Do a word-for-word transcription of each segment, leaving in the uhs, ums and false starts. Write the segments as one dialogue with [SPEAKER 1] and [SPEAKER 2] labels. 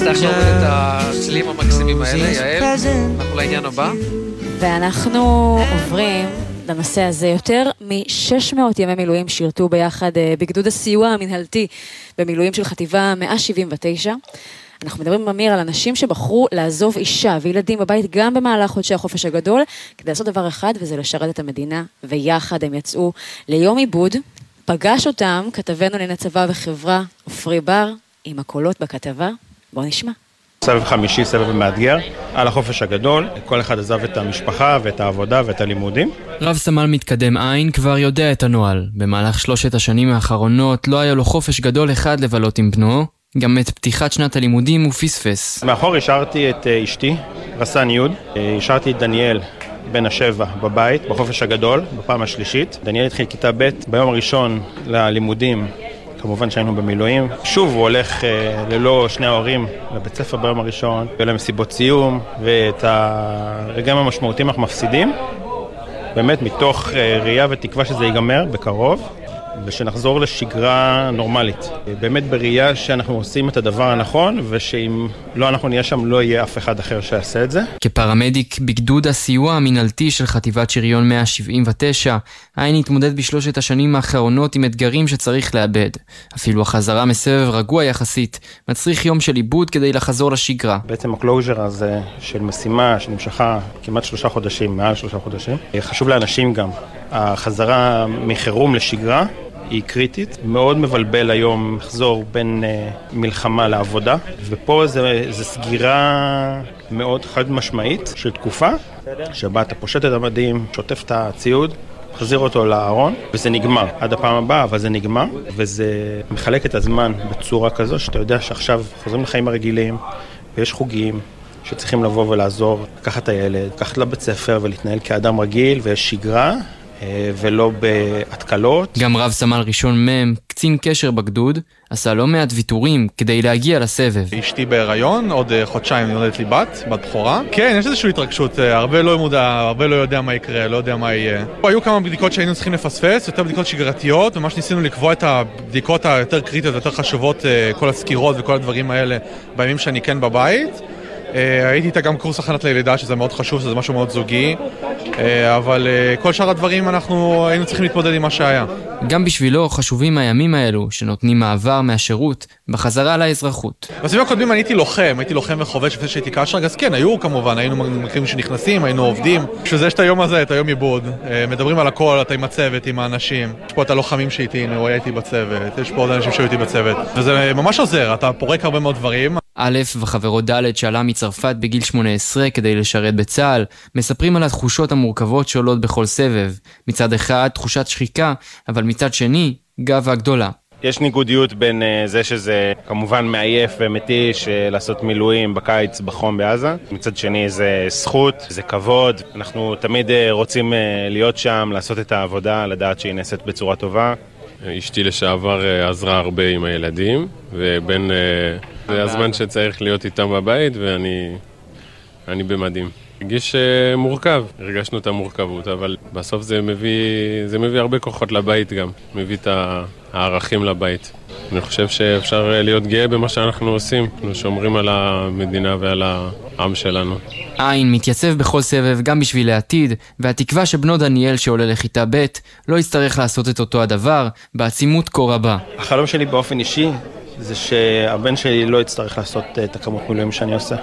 [SPEAKER 1] אנחנו אומרים את הצלילים המקסימים האלה, יעל, אנחנו לעניין הבא.
[SPEAKER 2] ואנחנו עוברים לנושא הזה. יותר מ-שש מאות ימי מילואים שירתו ביחד בגדוד הסיוע המנהלתי במילואים של חטיבה מאה שבעים ותשע. אנחנו מדברים במיר על אנשים שבחרו לעזוב אישה וילדים בבית גם במהלך חודשי החופש הגדול, כדי לעשות דבר אחד, וזה לשרת את המדינה, ויחד הם יצאו ליום עיבוד. פגש אותם כתבנו לענייני צבא וחברה, עופרי בר, עם הקולות בכתבה. בואו נשמע.
[SPEAKER 3] סבב חמישי, סבב מאתגר, על החופש הגדול, כל אחד עזב את המשפחה ואת העבודה ואת הלימודים.
[SPEAKER 4] רב סמל מתקדם עין כבר יודע את הנוהל. במהלך שלושת השנים האחרונות לא היה לו חופש גדול אחד לבלות עם בנו, גם את פתיחת שנת הלימודים הוא פספס.
[SPEAKER 3] מאחור השארתי את אשתי, רסן יוד, השארתי את דניאל בן השבע בבית, בחופש הגדול, בפעם השלישית. דניאל התחיל כיתה ב' ביום הראשון ללימודים, כמובן שהיינו במילואים. שוב הוא הולך אה, ללא שני ההורים לבית ספר ביום הראשון, ולהם מסיבות סיום, ואת הרגעים המשמעותיים אנחנו מפסידים. באמת מתוך אה, ראייה ותקווה שזה ייגמר בקרוב, ושנחזור לשגרה נורמלית. באמת בראייה שאנחנו עושים את הדבר הנכון, ושאם לא אנחנו נהיה שם, לא יהיה אף אחד אחר שיעשה את זה.
[SPEAKER 4] כפרמדיק בגדוד הסיוע המנהלתי של חטיבת שריון מאה שבעים ותשע, עין התמודד בשלושת השנים האחרונות עם אתגרים שצריך לאבד. אפילו החזרה מסבב רגוע יחסית, מצריך יום של עיבוד כדי לחזור לשגרה.
[SPEAKER 3] בעצם הקלוז'ר הזה של משימה שנמשכה כמעט שלושה חודשים, מעל שלושה חודשים, חשוב לאנשים גם. החזרה מחירום לשגרה היא קריטית. מאוד מבלבל היום מחזור בין uh, מלחמה לעבודה, ופה זה, זה סגירה מאוד חד משמעית של תקופה, שבה אתה פושט את המדים, שוטף את הציוד, מחזיר אותו לארון, וזה נגמר. עד הפעם הבאה, אבל זה נגמר, וזה מחלק את הזמן בצורה כזו, שאתה יודע שעכשיו חוזרים לחיים הרגילים, ויש חוגים שצריכים לבוא ולעזור, לקחת את הילד, לקחת לבית ספר ולהתנהל כאדם רגיל, ויש שגרה, ולא בהתקלות.
[SPEAKER 4] גם רב סמל ראשון מם, קצין קשר בגדוד, עשה לא מעט ויתורים כדי להגיע לסבב.
[SPEAKER 5] אשתי בהיריון, עוד חודשיים נולדת לי בת, בת בחורה. כן, יש איזושהי התרגשות, הרבה לא מודע, הרבה לא יודע מה יקרה, לא יודע מה יהיה. היו כמה בדיקות שהיינו צריכים לפספס, יותר בדיקות שגרתיות, ומה שניסינו לקבוע את הבדיקות היותר קריטיות, יותר חשובות, כל הסקירות וכל הדברים האלה, בימים שאני כן בבית. הייתי איתה גם קורס הכנת ללידה, שזה מאוד חשוב, שזה משהו מאוד זוגי, אבל כל שאר הדברים אנחנו היינו צריכים להתמודד עם מה שהיה.
[SPEAKER 4] גם בשבילו חשובים הימים האלו, שנותנים מעבר מהשירות בחזרה לאזרחות.
[SPEAKER 5] בסביבים הקודמים אני הייתי לוחם, הייתי לוחם וחובש לפני שהייתי קשר, אז כן, היו כמובן, היינו מקרים שנכנסים, היינו עובדים. שזה יש את היום הזה, את היום עיבוד, מדברים על הכל, אתה עם הצוות, עם האנשים. יש פה את הלוחמים שהייתי, הוא היה איתי בצוות, יש פה עוד אנשים שהיו איתי בצוות. וזה ממש עוזר, אתה פורק הרבה מאוד דברים.
[SPEAKER 4] א' וחברו ד' שעלה מצרפת בגיל שמונה עשרה כדי לשרת בצה"ל, מספרים על התחושות המורכבות שעולות בכל סבב. מצד אחד תחושת שחיקה, אבל מצד שני גאווה גדולה.
[SPEAKER 3] יש ניגודיות בין זה שזה כמובן מעייף ומתיש לעשות מילואים בקיץ בחום בעזה. מצד שני זה זכות, זה כבוד. אנחנו תמיד רוצים להיות שם, לעשות את העבודה, לדעת שהיא נעשית בצורה טובה.
[SPEAKER 6] אשתי לשעבר עזרה הרבה עם הילדים, ובין זה הזמן שצריך להיות איתם בבית, ואני אני במדים. הרגיש מורכב, הרגשנו את המורכבות, אבל בסוף זה מביא, זה מביא הרבה כוחות לבית גם, מביא את הערכים לבית. אני חושב שאפשר להיות גאה במה שאנחנו עושים, אנחנו שומרים על המדינה ועל העם שלנו.
[SPEAKER 4] עין מתייצב בכל סבב גם בשביל העתיד, והתקווה שבנו דניאל שעולה לכיתה ב' לא יצטרך לעשות את אותו הדבר בעצימות כה רבה.
[SPEAKER 3] החלום שלי באופן אישי זה שהבן שלי לא יצטרך לעשות את הכמות מילואים שאני עושה.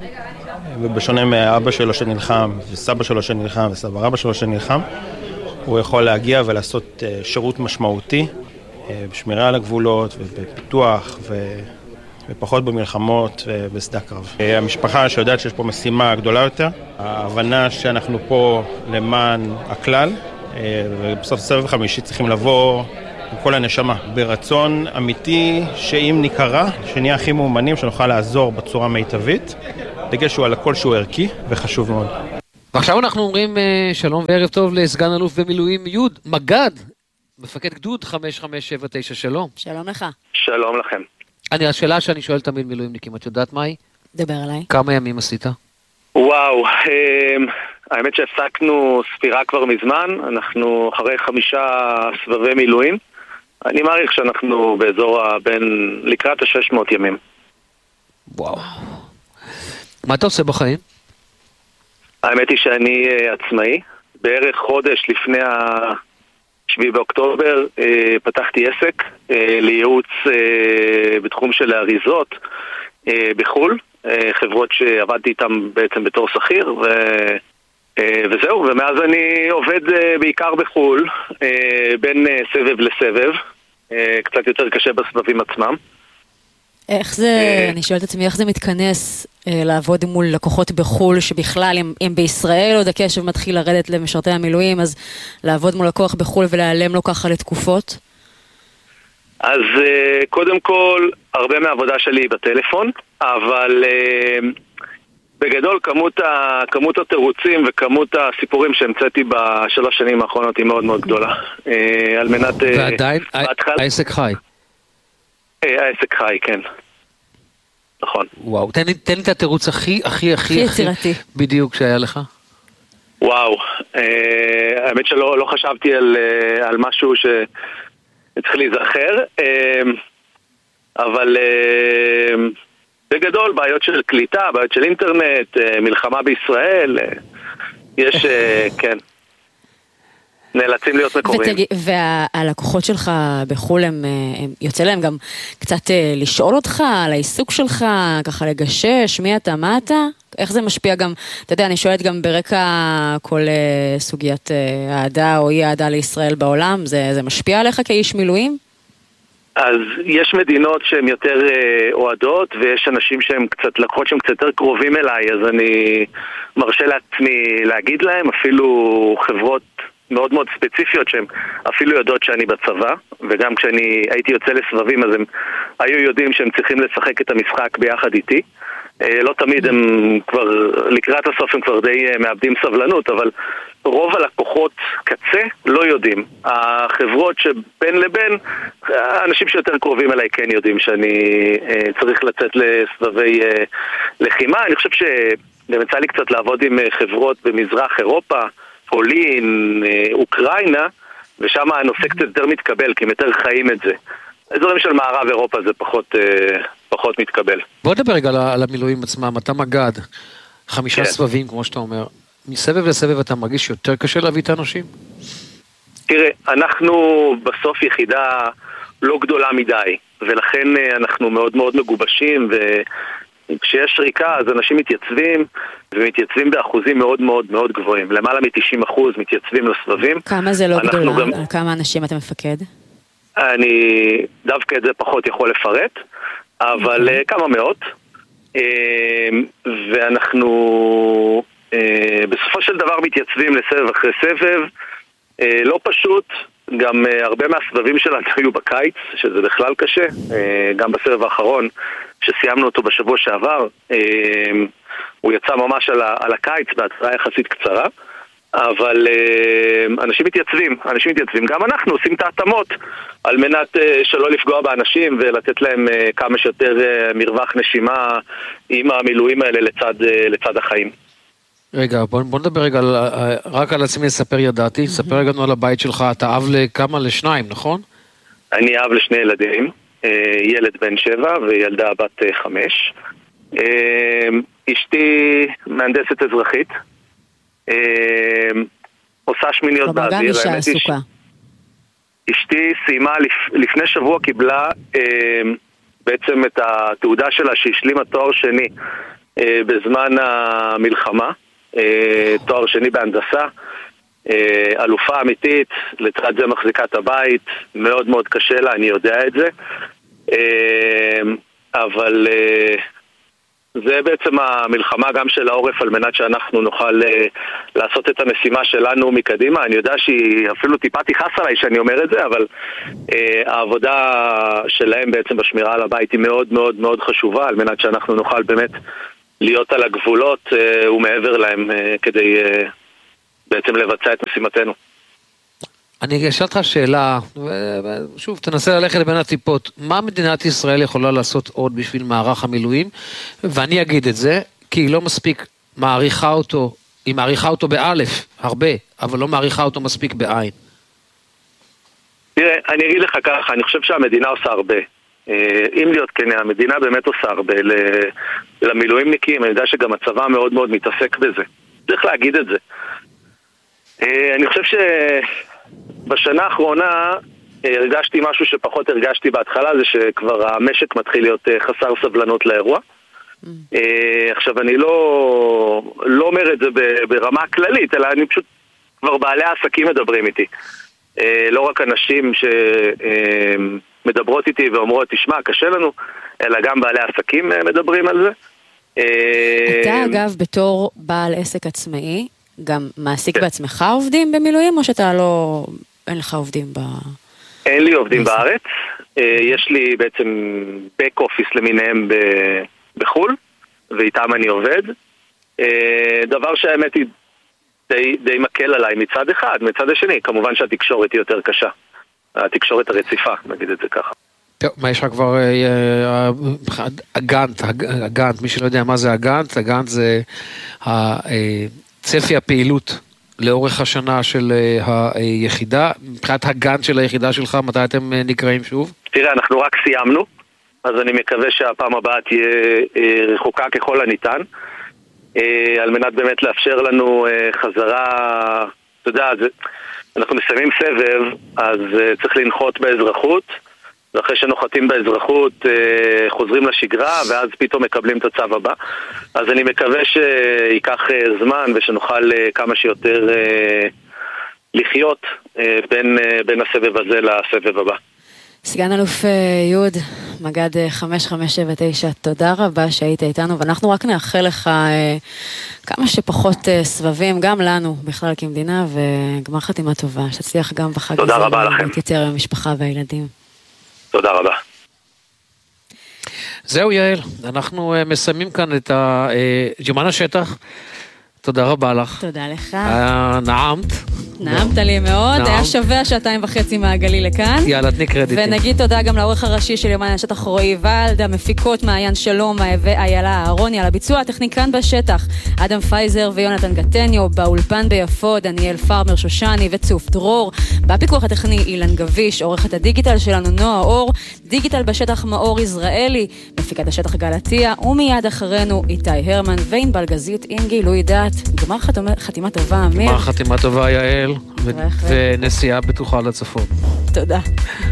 [SPEAKER 3] ובשונה מאבא שלו שנלחם, וסבא שלו שנלחם, וסבא רבא שלו שנלחם, הוא יכול להגיע ולעשות שירות משמעותי, בשמירה על הגבולות ובפיתוח ו... ופחות במלחמות ובשדה קרב. המשפחה שיודעת שיש פה משימה גדולה יותר, ההבנה שאנחנו פה למען הכלל, ובסוף סבב חמישי צריכים לבוא עם כל הנשמה, ברצון אמיתי שאם נקרא, שנהיה הכי מאומנים, שנוכל לעזור בצורה מיטבית, דגש הוא על הכל שהוא ערכי וחשוב מאוד.
[SPEAKER 1] ועכשיו אנחנו אומרים שלום וערב טוב לסגן אלוף במילואים יוד, מגד, מפקד גדוד חמש חמש שבע תשע, שלום.
[SPEAKER 2] שלום לך.
[SPEAKER 7] שלום לכם.
[SPEAKER 1] אני, השאלה שאני שואל תמיד מילואימניקים, את יודעת מה היא?
[SPEAKER 2] דבר עליי.
[SPEAKER 1] כמה ימים עשית?
[SPEAKER 7] וואו, האמת שהפסקנו ספירה כבר מזמן, אנחנו אחרי חמישה סבבי מילואים, אני מעריך שאנחנו באזור בין לקראת ה-שש מאות ימים.
[SPEAKER 1] וואו. מה אתה עושה בחיים?
[SPEAKER 7] האמת היא שאני עצמאי. בערך חודש לפני השביעי באוקטובר פתחתי עסק לייעוץ בתחום של האריזות בחול, חברות שעבדתי איתן בעצם בתור שכיר, ו... וזהו, ומאז אני עובד בעיקר בחול, בין סבב לסבב, קצת יותר קשה בסבבים עצמם.
[SPEAKER 2] איך זה, אני שואלת עצמי, איך זה מתכנס לעבוד מול לקוחות בחול, שבכלל אם, אם בישראל עוד הקשב מתחיל לרדת למשרתי המילואים, אז לעבוד מול לקוח בחול ולהיעלם לו ככה לתקופות?
[SPEAKER 7] אז קודם כל, הרבה מהעבודה שלי היא בטלפון, אבל בגדול כמות, ה, כמות התירוצים וכמות הסיפורים שהמצאתי בשלוש שנים האחרונות היא מאוד מאוד גדולה. על מנת...
[SPEAKER 1] ועדיין העסק חי.
[SPEAKER 7] העסק חי, כן. נכון.
[SPEAKER 1] וואו, תן לי, תן לי את התירוץ הכי, הכי, הכי, הכי
[SPEAKER 2] יצירתי.
[SPEAKER 1] בדיוק שהיה לך.
[SPEAKER 7] וואו, האמת שלא לא חשבתי על, על משהו שצריך להיזכר, אבל בגדול בעיות של קליטה, בעיות של אינטרנט, מלחמה בישראל, יש, כן. נאלצים להיות מקוריים.
[SPEAKER 2] והלקוחות שלך בחול, הם, הם יוצא להם גם קצת לשאול אותך על העיסוק שלך, ככה לגשש, מי אתה, מה אתה? איך זה משפיע גם, אתה יודע, אני שואלת גם ברקע כל סוגיית העדה או אי העדה לישראל בעולם, זה, זה משפיע עליך כאיש מילואים?
[SPEAKER 7] אז יש מדינות שהן יותר אוהדות, ויש אנשים שהם קצת, לקוחות שהם קצת יותר קרובים אליי, אז אני מרשה לעצמי להגיד להם, אפילו חברות מאוד מאוד ספציפיות שהן אפילו יודעות שאני בצבא, וגם כשאני הייתי יוצא לסבבים אז הם היו יודעים שהם צריכים לשחק את המשחק ביחד איתי. לא תמיד הם כבר, לקראת הסוף הם כבר די מאבדים סבלנות, אבל רוב הלקוחות קצה לא יודעים. החברות שבין לבין, האנשים שיותר קרובים אליי כן יודעים שאני צריך לצאת לסבבי לחימה. אני חושב שגם יצא לי קצת לעבוד עם חברות במזרח אירופה, פולין, אוקראינה, ושם הנושא קצת יותר מתקבל, כי הם יותר חיים את זה. אזורים של מערב אירופה זה פחות, פחות מתקבל.
[SPEAKER 1] בוא נדבר רגע על המילואים עצמם, אתה מגד, חמישה
[SPEAKER 7] כן.
[SPEAKER 1] סבבים כמו שאתה אומר, מסבב לסבב אתה מרגיש יותר קשה להביא את האנשים?
[SPEAKER 7] תראה, אנחנו בסוף יחידה לא גדולה מדי, ולכן אנחנו מאוד מאוד מגובשים, וכשיש שריקה אז אנשים מתייצבים, ומתייצבים באחוזים מאוד מאוד מאוד גבוהים. למעלה מ-תשעים אחוז מתייצבים לסבבים.
[SPEAKER 2] כמה זה לא גדולה?
[SPEAKER 7] גם...
[SPEAKER 2] על כמה אנשים אתה מפקד?
[SPEAKER 7] אני דווקא את זה פחות יכול לפרט, אבל okay. כמה מאות. ואנחנו בסופו של דבר מתייצבים לסבב אחרי סבב. לא פשוט, גם הרבה מהסבבים שלנו היו בקיץ, שזה בכלל קשה. גם בסבב האחרון, שסיימנו אותו בשבוע שעבר, הוא יצא ממש על, ה- על הקיץ בהתראה יחסית קצרה, אבל uh, אנשים מתייצבים, אנשים מתייצבים. גם אנחנו עושים את ההתאמות על מנת uh, שלא לפגוע באנשים ולתת להם uh, כמה שיותר uh, מרווח נשימה עם המילואים האלה לצד, uh, לצד החיים.
[SPEAKER 1] רגע, בוא, בוא נדבר רגע על, רק על עצמי לספר ידעתי, ספר רגע על הבית שלך, אתה אב לכמה? לשניים, נכון?
[SPEAKER 7] אני אב לשני ילדים, uh, ילד בן שבע וילדה בת uh, חמש. Uh, אשתי מהנדסת אזרחית, עושה שמיניות באוויר.
[SPEAKER 2] כלומר גם אישה עסוקה.
[SPEAKER 7] אשתי סיימה, לפני שבוע קיבלה בעצם את התעודה שלה שהשלימה תואר שני בזמן המלחמה, תואר שני בהנדסה, אלופה אמיתית, לצד זה מחזיקה את הבית, מאוד מאוד קשה לה, אני יודע את זה, אבל זה בעצם המלחמה גם של העורף על מנת שאנחנו נוכל לעשות את המשימה שלנו מקדימה. אני יודע שהיא אפילו טיפה תיחס עליי שאני אומר את זה, אבל העבודה שלהם בעצם בשמירה על הבית היא מאוד מאוד מאוד חשובה על מנת שאנחנו נוכל באמת להיות על הגבולות ומעבר להם כדי בעצם לבצע את משימתנו.
[SPEAKER 1] אני אשאל אותך שאלה, ושוב, תנסה ללכת לבין הטיפות, מה מדינת ישראל יכולה לעשות עוד בשביל מערך המילואים? ואני אגיד את זה, כי היא לא מספיק מעריכה אותו, היא מעריכה אותו באלף, הרבה, אבל לא מעריכה אותו מספיק בעין.
[SPEAKER 7] תראה, אני אגיד לך ככה, אני חושב שהמדינה עושה הרבה. אם להיות כן, המדינה באמת עושה הרבה למילואימניקים, אני יודע שגם הצבא מאוד מאוד מתעסק בזה. צריך להגיד את זה. אני חושב שבשנה האחרונה הרגשתי משהו שפחות הרגשתי בהתחלה, זה שכבר המשק מתחיל להיות חסר סבלנות לאירוע. עכשיו אני לא, לא אומר את זה ברמה כללית, אלא אני פשוט, כבר בעלי העסקים מדברים איתי. לא רק אנשים שמדברות איתי ואומרות, תשמע, קשה לנו, אלא גם בעלי העסקים מדברים על זה.
[SPEAKER 2] אתה אגב, בתור בעל עסק עצמאי, גם מעסיק בעצמך עובדים במילואים, או שאתה לא, אין לך עובדים ב...
[SPEAKER 7] אין לי עובדים בארץ, יש לי בעצם back office למיניהם בחול, ואיתם אני עובד. דבר שהאמת היא די, די מקל עליי מצד אחד, מצד השני, כמובן שהתקשורת היא יותר קשה. התקשורת הרציפה, נגיד את זה ככה.
[SPEAKER 1] טוב, מה יש לך כבר הגאנט, הגאנט, מי שלא יודע מה זה הגאנט, הגאנט זה צפי הפעילות לאורך השנה של היחידה, מבחינת הגאנט של היחידה שלך, מתי אתם נקראים שוב?
[SPEAKER 7] תראה, אנחנו רק סיימנו, אז אני מקווה שהפעם הבאה תהיה רחוקה ככל הניתן, על מנת באמת לאפשר לנו חזרה, אתה יודע, אנחנו מסיימים סבב, אז צריך לנחות באזרחות, ואחרי שנוחתים באזרחות חוזרים לשגרה, ואז פתאום מקבלים את הצו הבא. אז אני מקווה שיקח זמן ושנוכל כמה שיותר לחיות בין, בין הסבב הזה לסבב הבא.
[SPEAKER 2] סגן אלוף יוד, מגד חמש חמש שבע תשע, תודה רבה שהיית איתנו, ואנחנו רק נאחל לך כמה שפחות סבבים, גם לנו בכלל כמדינה, וגמר חתימה טובה, שתצליח גם בחג הזה.
[SPEAKER 7] תודה רבה לכם.
[SPEAKER 2] להתייצר עם המשפחה והילדים.
[SPEAKER 7] תודה רבה.
[SPEAKER 1] זהו יעל, אנחנו מסיימים כאן את ג'ימן השטח. תודה רבה לך.
[SPEAKER 2] תודה לך.
[SPEAKER 1] נעמת.
[SPEAKER 2] נעמת לי מאוד, היה שווה שעתיים וחצי מהגלי לכאן.
[SPEAKER 1] יאללה, תני קרדיטים.
[SPEAKER 2] ונגיד תודה גם לעורך הראשי של יומן השטח רועי ולד, המפיקות מעיין שלום ואיילה אהרוני, על הביצוע הטכני כאן בשטח, אדם פייזר ויונתן גטניו, באולפן ביפו, דניאל פרמר שושני וצוף דרור, בפיקוח הטכני אילן גביש, עורכת הדיגיטל שלנו נועה אור, דיגיטל בשטח מאור יזרעאלי, מפיקת השטח גלתיה, ומיד אחרינו איתי הרמן וענבל גזית עם גילוי דעת. גמר חתימה טובה, אמיר.
[SPEAKER 1] גמר חתימה טובה יעל, ונסיעה בטוחה לצפון.
[SPEAKER 2] תודה.